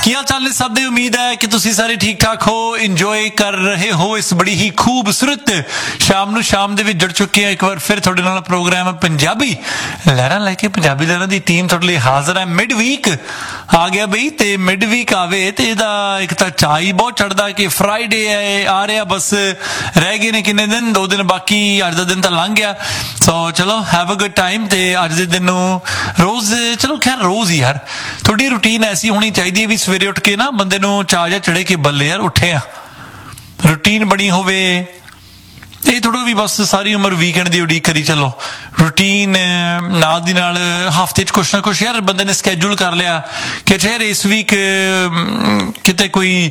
ਕੀ ਹਾਲ ਚਾਲ ਨੇ ਸਭ ਦੇ? ਉਮੀਦ ਹੈ ਕਿ ਤੁਸੀਂ ਸਾਰੇ ਠੀਕ ਠਾਕ ਹੋ, ਇੰਜੋਏ ਕਰ ਰਹੇ ਹੋ ਇਸ ਬੜੀ ਹੀ ਖੂਬਸੂਰਤ ਸ਼ਾਮ ਦੇ ਵਿੱਚ ਜੁੜ ਚੁੱਕੇ ਆ ਇੱਕ ਵਾਰ ਫਿਰ ਤੁਹਾਡੇ ਨਾਲ ਪ੍ਰੋਗਰਾਮ ਪੰਜਾਬੀ ਲਹਿਰਾਂ ਲੈ ਕੇ। ਪੰਜਾਬੀ ਲਹਿਰਾਂ ਦੀ ਟੀਮ ਤੁਹਾਡੇ ਲਈ ਹਾਜ਼ਰ ਹੈ। ਮਿਡ ਵੀਕ ਆ ਗਿਆ ਬਈ, ਤੇ ਮਿਡ ਵੀਕ ਆਵੇ ਤੇ ਇਹਦਾ ਇੱਕ ਤਾਂ ਚਾਅ ਹੀ ਬਹੁਤ ਚੜਦਾ ਕਿ ਫਰਾਈਡੇ ਹੈ ਆ ਰਿਹਾ, ਬਸ ਰਹਿ ਗਏ ਨੇ ਕਿੰਨੇ ਦਿਨ, 2 ਦਿਨ ਬਾਕੀ, ਅੱਜ ਦਾ ਦਿਨ ਤਾਂ ਲੰਘ ਗਿਆ। ਸੋ ਚਲੋ ਹੈਵ ਅ ਗੁੱਡ ਟਾਈਮ। ਤੇ ਅੱਜ ਦੇ ਦਿਨ ਨੂੰ ਰੋਜ਼, ਚਲੋ ਖੈਰ ਰੋਜ਼ ਹੀ ਯਾਰ ਤੁਹਾਡੀ ਰੂਟੀਨ ਐਸੀ ਹੋਣੀ ਚਾਹੀਦੀ ਹੈ ਵੀ ਸਵੇਰੇ ਉੱਠ ਕੇ ਨਾ ਬੰਦੇ ਨੂੰ ਚਾਅ ਜਿਹਾ ਚੜੇ ਕਿ ਬੱਲੇ ਯਾਰ ਉੱਠੇ ਆ, ਰੂਟੀਨ ਬਣੀ ਹੋਵੇ। ਇਹ ਥੋੜਾ ਵੀ ਬਸ ਸਾਰੀ ਉਮਰ ਵੀਕਐਂਡ ਦੀ ਉਡੀਕ ਕਰੀ ਚੱਲੋ, ਰੂਟੀਨ ਨਾਲ ਦੀ ਨਾਲ ਹਫ਼ਤੇ 'ਚ ਕੁਛ ਨਾ ਕੁਛ ਯਾਰ ਬੰਦੇ ਨੇ ਸਕੈਜੂਲ ਕਰ ਲਿਆ ਕਿ ਯਾਰ ਇਸ ਵੀਕ ਕਿਤੇ ਕੋਈ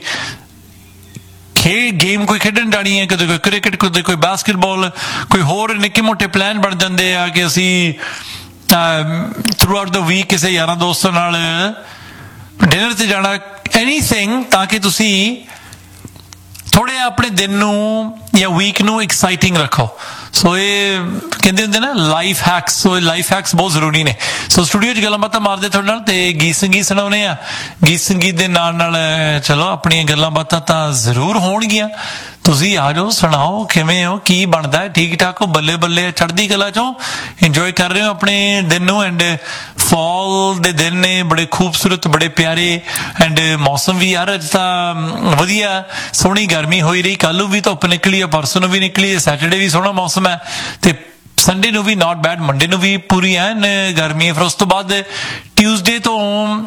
ਗੇਮ ਕੋਈ ਖੇਡਣ ਜਾਣੀ ਹੈ, ਕਦੇ ਕੋਈ ਕ੍ਰਿਕਟ, ਕਦੇ ਕੋਈ ਬਾਸਕਟਬਾਲ, ਕੋਈ ਹੋਰ ਨਿੱਕੇ ਮੋਟੇ ਪਲਾਨ ਬਣ ਜਾਂਦੇ ਆ ਕਿ ਅਸੀਂ ਥਰੂ ਆਊਟ ਦਾ ਵੀਕ ਕਿਸੇ ਯਾਰਾਂ ਦੋਸਤਾਂ ਨਾਲ ਡਿਨਰ ਤੇ ਜਾਣਾ, ਐਨੀਥਿੰਗ, ਤਾਂ ਕਿ ਤੁਸੀਂ ਥੋੜੇ ਆਪਣੇ ਦਿਨ ਨੂੰ ਜਾਂ ਵੀਕ ਨੂੰ ਐਕਸਾਈਟਿੰਗ ਰੱਖੋ। ਸੋ ਇਹ ਕਹਿੰਦੇ ਹੁੰਦੇ ਨਾ ਲਾਈਫ ਹੈਕਸ, ਸੋ ਲਾਈਫ ਹੈਕਸ ਬਹੁਤ ਜ਼ਰੂਰੀ ਨੇ। ਸੋ ਸਟੂਡੀਓ 'ਚ ਗੱਲਾਂ ਬਾਤਾਂ ਮਾਰਦੇ ਤੁਹਾਡੇ ਨਾਲ, ਤੇ ਗੀਤ ਸੰਗੀਤ ਸੁਣਾਉਣੇ ਆ। ਗੀਤ ਸੰਗੀਤ ਦੇ ਨਾਲ ਨਾਲ ਚਲੋ ਆਪਣੀਆਂ ਗੱਲਾਂ ਬਾਤਾਂ ਤਾਂ ਜ਼ਰੂਰ ਹੋਣਗੀਆਂ। ਤੁਸੀਂ ਆ ਜਾਓ, ਸੁਣਾਓ ਕਿਵੇਂ ਹੋ, ਕੀ ਬਣਦਾ ਹੈ, ਠੀਕ ਠਾਕ ਹੋ, ਬੱਲੇ ਬੱਲੇ, ਚੜ੍ਹਦੀ ਕਲਾ 'ਚੋਂ ਇੰਜੋਏ ਕਰ ਰਹੇ ਹੋ ਆਪਣੇ ਦਿਨ ਨੂੰ। ਐਂਡ ਫਾਲ ਦੇ ਦਿਨ ਨੇ, ਬੜੇ ਖੂਬਸੂਰਤ, ਬੜੇ ਪਿਆਰੇ, ਐਂਡ ਮੌਸਮ ਵੀ ਯਾਰ ਅੱਜ ਤਾਂ ਵਧੀਆ, ਸੋਹਣੀ ਗਰਮੀ ਹੋਈ ਰਹੀ। ਕੱਲ੍ਹ ਨੂੰ ਵੀ ਧੁੱਪ ਨਿਕਲੀ ਹੈ, ਪਰਸੋਂ ਨੂੰ ਵੀ ਨਿਕਲੀ ਹੈ, ਸੈਟਰਡੇ ਵੀ ਸੋਹਣਾ ਮੌਸਮ ਹੈ, ਤੇ ਸੰਡੇ ਨੂੰ ਵੀ ਨਾਟ ਬੈਡ, ਮੰਡੇ ਨੂੰ ਵੀ ਪੂਰੀ ਐਨ ਗਰਮੀ ਹੈ। ਫਿਰ ਉਸ ਤੋਂ ਬਾਅਦ ਟਿਊਜ਼ਡੇ ਤੋਂ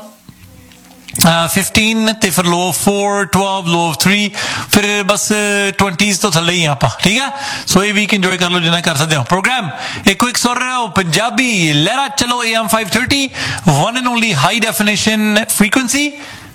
15 ਤੇ ਫਿਰ ਲੋ 4, 12, ਲੋ 3, ਫਿਰ ਬਸ 20s ਤੋਂ ਥੱਲੇ ਹੀ ਆ ਆਪਾਂ, ਠੀਕ ਹੈ। ਸੋ ਇਹ ਵੀਕ ਇੰਜੋਏ ਕਰ ਲਓ ਜਿੰਨਾ ਕਰ ਸਕਦੇ ਹੋ। ਪ੍ਰੋਗਰਾਮ ਇੱਕੋ ਇੱਕ ਸੁਣ ਰਹੇ ਹੋ, ਪੰਜਾਬੀ ਲਹਿਰਾ ਚਲੋ AM 530, one and only high definition frequency